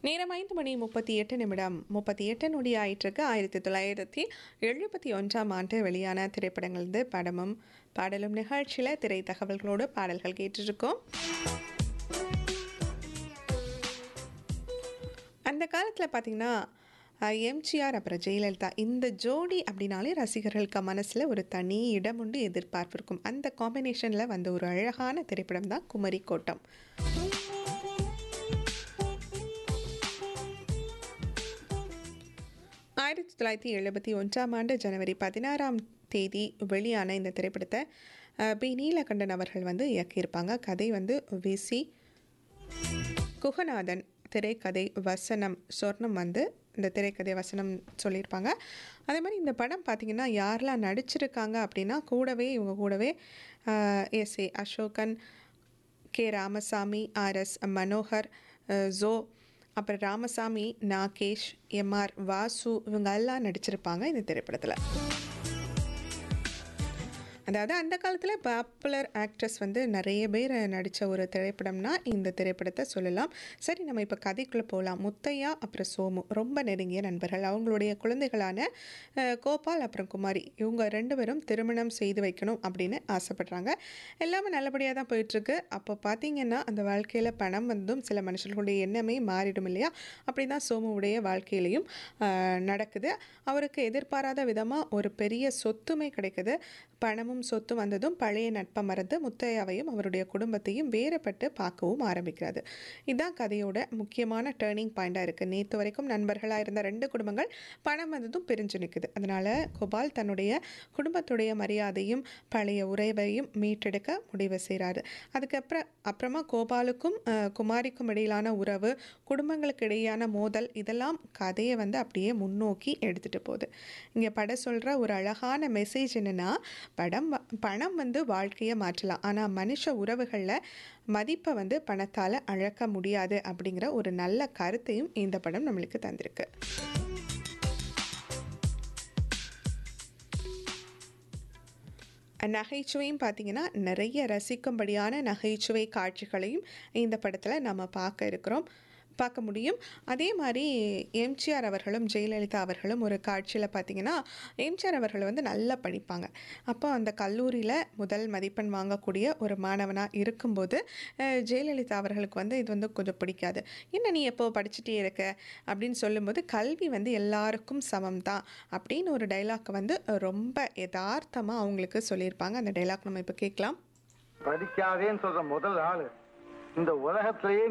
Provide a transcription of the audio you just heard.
நேரம் 5:38 38 நொடி ஆயிட்டிருக்கு. 1971ஆம் ஆண்டு வெளியான திரைப்படங்கள்ந்து படமும் பாடலும் நிகழ்ச்சியில் திரை தகவல்களோடு பாடல்கள் கேட்டுருக்கோம். அந்த காலத்தில் பார்த்தீங்கன்னா எம்ஜிஆர் அப்புறம் ஜெயலலிதா இந்த ஜோடி அப்படின்னாலே ரசிகர்களுக்கு மனசில் ஒரு தனி இடம் உண்டு, எதிர்பார்ப்பு இருக்கும். அந்த காம்பினேஷனில் வந்த ஒரு அழகான திரைப்படம் தான் குமரி கோட்டம். 1971ஆம் ஆண்டு ஜனவரி 16ஆம் தேதி வெளியான இந்த திரைப்படத்தை பி நீலகண்டன் அவர்கள் வந்து இயக்கியிருப்பாங்க. கதை வந்து விசி குகநாதன், திரைக்கதை வசனம் சொர்ணம் வந்து இந்த திரைக்கதை வசனம் சொல்லியிருப்பாங்க. அதே மாதிரி இந்த படம் பார்த்திங்கன்னா யாரெல்லாம் நடிச்சிருக்காங்க அப்படின்னா இவங்க கூடவே SA. Asokan, K. Ramasamy, RS. Manohar, Joe, அப்புறம் ராமசாமி, நாகேஷ், எம்.ஆர். வாசு இவங்க எல்லாம் நடிச்சிருப்பாங்க இந்த திரைப்படத்தில். அதாவது அந்த காலத்தில் பாப்புலர் ஆக்ட்ரஸ் வந்து நிறைய பேர் நடித்த ஒரு திரைப்படம்னா இந்த திரைப்படத்தை சொல்லலாம். சரி, நம்ம இப்போ கதைக்குள்ளே போகலாம். முத்தையா அப்புறம் சோமு ரொம்ப நெருங்கிய நண்பர்கள். அவங்களுடைய குழந்தைகளான கோபால் அப்புறம் குமாரி இவங்க 2 பேரும் திருமணம் செய்து வைக்கணும் அப்படின்னு ஆசைப்படுறாங்க. எல்லாமே நல்லபடியாக தான் போயிட்டுருக்கு. அப்போ பார்த்திங்கன்னா அந்த வாழ்க்கையில் பணம் வந்தும் சில மனுஷர்களுடைய எண்ணமே மாறிடும் இல்லையா? அப்படி தான் சோமுவுடைய வாழ்க்கையிலையும் நடக்குது. அவருக்கு எதிர்பாராத விதமாக ஒரு பெரிய சொத்துமே கிடைக்குது. பணமும் சொத்து வந்ததும் பழைய நட்பை மறந்து முத்தையாவையும் அவருடைய குடும்பத்தையும் வேறுபட்டு பார்க்கவும் ஆரம்பிக்கிறது. இதுதான் கதையோட முக்கியமான டேர்னிங் பாயிண்டாக இருக்குது. நேற்று வரைக்கும் நண்பர்களாக இருந்த 2 குடும்பங்கள் பணம் வந்ததும் பிரிஞ்சு நிற்குது. அதனால் கோபால் தன்னுடைய குடும்பத்துடைய மரியாதையும் பழைய உறவையும் மீட்டெடுக்க முடிவு செய்கிறாரு. அப்புறமா கோபாலுக்கும் குமாரிக்கும் இடையிலான உறவு, குடும்பங்களுக்கு இடையான மோதல், இதெல்லாம் கதையை வந்து அப்படியே முன்னோக்கி எடுத்துகிட்டு போகுது. இங்கே படம் சொல்கிற ஒரு அழகான மெசேஜ் என்னென்னா, பணம் வந்து வாழ்க்கையை மாற்றலாம், ஆனால் மனுஷ உறவுகளில் மதிப்பை வந்து பணத்தால் அளக்க முடியாது அப்படிங்கிற ஒரு நல்ல கருத்தையும் இந்த படம் நம்மளுக்கு தந்திருக்கு. நகைச்சுவையும் பார்த்திங்கன்னா நிறைய ரசிக்கும்படியான நகைச்சுவை காட்சிகளையும் இந்த படத்தில் நம்ம பார்க்க முடியும். அதே மாதிரி எம்ஜிஆர் அவர்களும் ஜெயலலிதா அவர்களும் ஒரு காட்சியில் பார்த்திங்கன்னா எம்ஜிஆர் அவர்கள் வந்து நல்லா படிப்பாங்க. அப்போ அந்த கல்லூரியில் முதல் மதிப்பெண் வாங்கக்கூடிய ஒரு மாணவனாக இருக்கும்போது ஜெயலலிதா அவர்களுக்கு வந்து இது வந்து கொஞ்சம் பிடிக்காது. என்ன நீ எப்போ படிச்சுட்டே இருக்க அப்படின்னு சொல்லும்போது, கல்வி வந்து எல்லாருக்கும் சமம் தான் அப்படின்னு ஒரு டைலாக் வந்து ரொம்ப யதார்த்தமாக அவங்களுக்கு சொல்லியிருப்பாங்க. அந்த டைலாக் நம்ம இப்போ கேட்கலாம். படிக்காதேன்னு சொல்கிற முதல் ஆள் இந்த உலகத்திலேயே